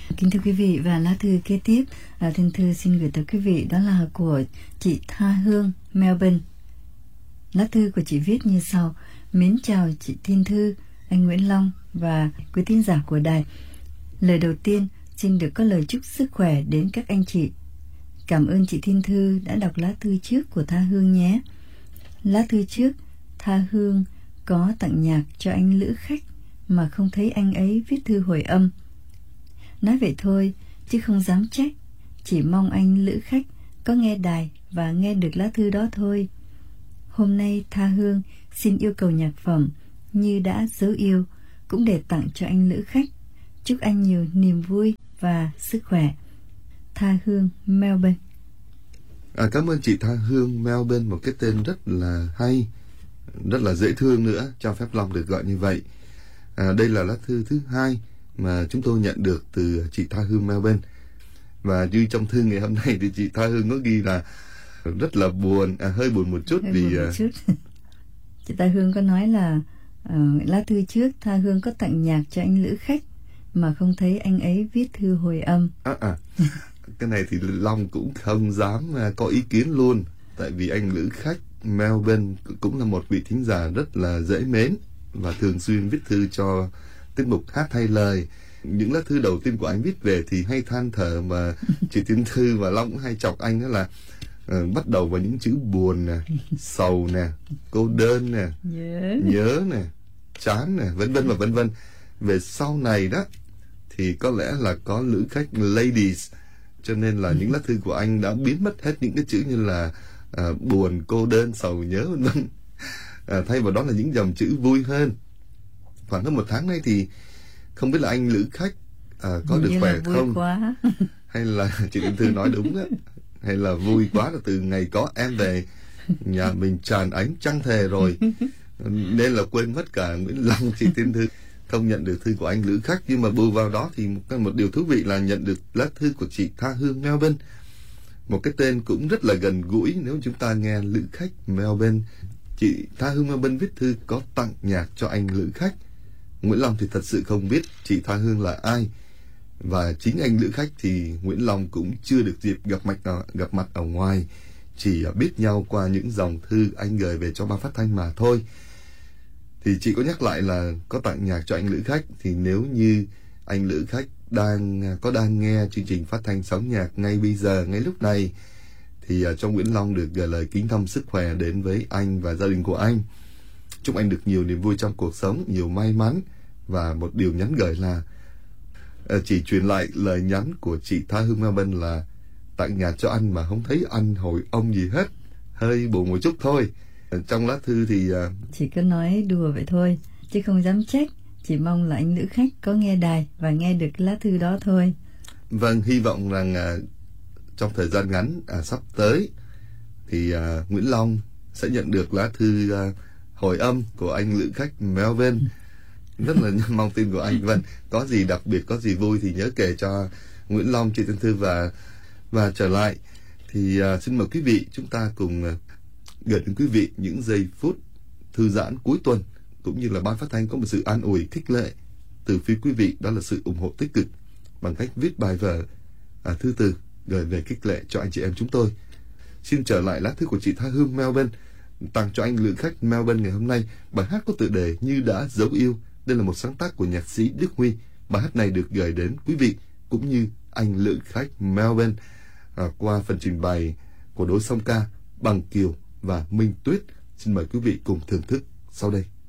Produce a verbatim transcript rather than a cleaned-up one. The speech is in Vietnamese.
Kính thưa quý vị, và lá thư kế tiếp, à, Thiên Thư xin gửi tới quý vị đó là của chị Tha Hương, Melbourne. Lá thư của chị viết như sau: Mến chào chị Thiên Thư, anh Nguyễn Long và quý thính giả của đài. Lời đầu tiên xin được có lời chúc sức khỏe đến các anh chị. Cảm ơn chị Thiên Thư đã đọc lá thư trước của Tha Hương nhé. Lá thư trước, Tha Hương có tặng nhạc cho anh lữ khách mà không thấy anh ấy viết thư hồi âm. Nói vậy thôi, chứ không dám trách. Chỉ mong anh lữ khách có nghe đài và nghe được lá thư đó thôi. Hôm nay Tha Hương xin yêu cầu nhạc phẩm Như Đã Dấu Yêu cũng để tặng cho anh lữ khách. Chúc anh nhiều niềm vui và sức khỏe. Tha Hương, Melbourne. À, cảm ơn chị Tha Hương, Melbourne, một cái tên rất là hay, rất là dễ thương nữa, cho phép Long được gọi như vậy. À, đây là lá thư thứ hai mà chúng tôi nhận được từ chị Tha Hương, Melbourne. Và như trong thư ngày hôm nay thì chị Tha Hương có ghi là rất là buồn, à, hơi buồn một chút hơi vì buồn một chút. Chị Tha Hương có nói là uh, lá thư trước Tha Hương có tặng nhạc cho anh lữ khách mà không thấy anh ấy viết thư hồi âm. À, à. Cái này thì Long cũng không dám uh, có ý kiến luôn, tại vì anh lữ khách Melbourne cũng là một vị thính giả rất là dễ mến và thường xuyên viết thư cho tiết mục Hát Thay Lời. Những lá thư đầu tiên của anh viết về thì hay than thở, mà chị Thiên Thư và Long cũng hay chọc anh đó là uh, bắt đầu vào những chữ buồn nè, sầu nè, cô đơn nè, nhớ, nhớ nè, chán nè, vân vân và vân vân. Về sau này đó thì có lẽ là có lữ khách ladies, cho nên là những lá thư của anh đã biến mất hết những cái chữ như là uh, buồn, cô đơn, sầu, nhớ vân vân. Uh, thay vào đó là những dòng chữ vui hơn. Khoảng hơn một tháng nay thì không biết là anh lữ khách à, có được khỏe không, quá. hay là chị Thiên Thư nói đúng á, hay là vui quá là từ ngày có em về nhà mình tràn ánh trăng thề rồi, nên là quên mất cả Nguyễn Long. Chị Thiên Thư không nhận được thư của anh lữ khách, nhưng mà bù vào đó thì một, một điều thú vị là nhận được lá thư của chị Tha Hương, Melbourne, một cái tên cũng rất là gần gũi nếu chúng ta nghe lữ khách Melbourne. Chị Tha Hương Melbourne viết thư có tặng nhạc cho anh lữ khách. Nguyễn Long thì thật sự không biết chị Tha Hương là ai, và chính anh lữ khách thì Nguyễn Long cũng chưa được dịp gặp mặt ở, gặp mặt ở ngoài, chỉ biết nhau qua những dòng thư anh gửi về cho ban phát thanh mà thôi. Thì chị có nhắc lại là có tặng nhạc cho anh lữ khách, thì nếu như anh lữ khách đang có đang nghe chương trình phát thanh sóng nhạc ngay bây giờ, ngay lúc này, thì cho Nguyễn Long được gửi lời kính thăm sức khỏe đến với anh và gia đình của anh. Chúc anh được nhiều niềm vui trong cuộc sống, nhiều may mắn, và một điều nhắn gửi là uh, chỉ truyền lại lời nhắn của chị Tha Hương Melbourne là tặng nhạc cho anh mà không thấy anh hồi ông gì hết, hơi buồn một chút thôi. Uh, trong lá thư thì uh, chỉ có nói đùa vậy thôi, chứ không dám trách. Chỉ mong là anh lữ khách có nghe đài và nghe được lá thư đó thôi. Vâng, hy vọng rằng uh, trong thời gian ngắn uh, sắp tới thì uh, Nguyễn Long sẽ nhận được lá thư uh, hồi âm của anh lữ khách Melbourne. Rất là mong tin của anh. Vâng, có gì đặc biệt, có gì vui thì nhớ kể cho Nguyễn Long, chị Thiên Thư. Và và trở lại thì uh, xin mời quý vị chúng ta cùng uh, gửi đến quý vị những giây phút thư giãn cuối tuần, cũng như là ban phát thanh có một sự an ủi khích lệ từ phía quý vị, đó là sự ủng hộ tích cực bằng cách viết bài vở uh, thư từ gửi về khích lệ cho anh chị em chúng tôi. Xin trở lại lá thư của chị Tha Hương, Melbourne, tặng cho anh lữ khách Melbourne ngày hôm nay bài hát có tựa đề Như Đã Dấu Yêu. Đây là một sáng tác của nhạc sĩ Đức Huy. Bài hát này được gửi đến quý vị cũng như anh lữ khách Melbourne à, qua phần trình bày của đối song ca Bằng Kiều và Minh Tuyết. Xin mời quý vị cùng thưởng thức sau đây.